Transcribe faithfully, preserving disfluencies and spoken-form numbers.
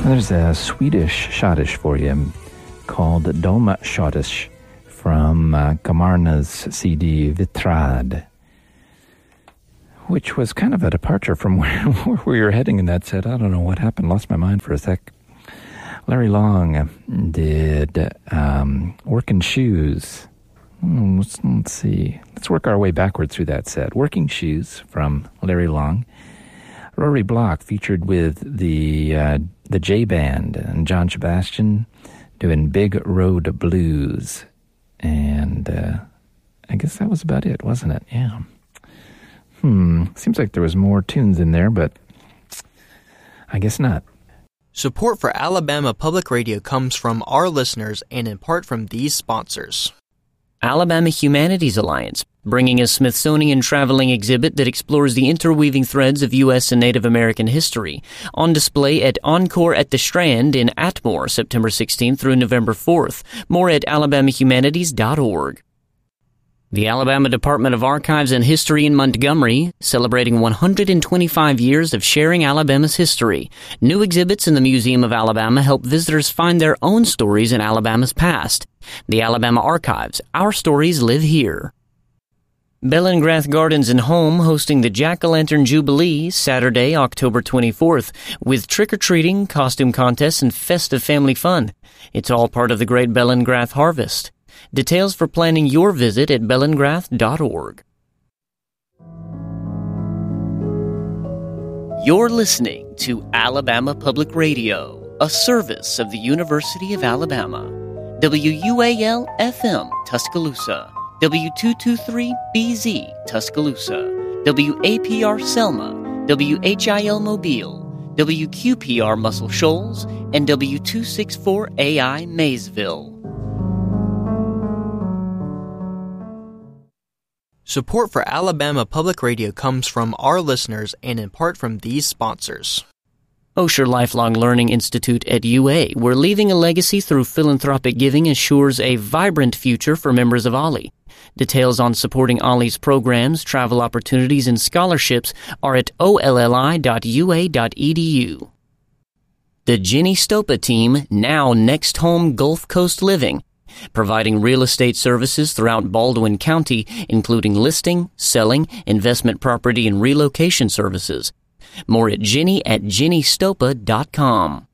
There's a Swedish schottish for you called Dolma Schottish from uh, Kamarna's C D Vitrad, which was kind of a departure from where, where we were heading in that set. I don't know what happened. Lost my mind for a sec. Larry Long did um, Working Shoes. Hmm, let's, let's see. Let's work our way backwards through that set. Working Shoes from Larry Long. Rory Block featured with the uh, the J Band and John Sebastian doing Big Road Blues. And uh, I guess that was about it, wasn't it? Yeah. Hmm. Seems like there was more tunes in there, but I guess not. Support for Alabama Public Radio comes from our listeners and in part from these sponsors. Alabama Humanities Alliance, bringing a Smithsonian traveling exhibit that explores the interweaving threads of U S and Native American history, on display at Encore at the Strand in Atmore, September sixteenth through November fourth. More at alabama humanities dot org. The Alabama Department of Archives and History in Montgomery, celebrating one hundred twenty-five years of sharing Alabama's history. New exhibits in the Museum of Alabama help visitors find their own stories in Alabama's past. The Alabama Archives, our stories live here. Bellingrath Gardens and Home hosting the Jack-O-Lantern Jubilee Saturday, October twenty-fourth, with trick-or-treating, costume contests, and festive family fun. It's all part of the Great Bellingrath Harvest. Details for planning your visit at bellingrath dot org. You're listening to Alabama Public Radio, a service of the University of Alabama. W U A L F M, Tuscaloosa. W two twenty-three B Z, Tuscaloosa. W A P R Selma. W H I L Mobile. W Q P R Muscle Shoals. And W two sixty-four A I Maysville. Support for Alabama Public Radio comes from our listeners and in part from these sponsors. Osher Lifelong Learning Institute at U A, where leaving a legacy through philanthropic giving assures a vibrant future for members of O L I. Details on supporting O L I's programs, travel opportunities, and scholarships are at O L L I dot U A dot E D U. The Jenny Stopa team, now Next Home Gulf Coast Living, providing real estate services throughout Baldwin County, including listing, selling, investment property, and relocation services. More at Jenny at jenny stopa dot com.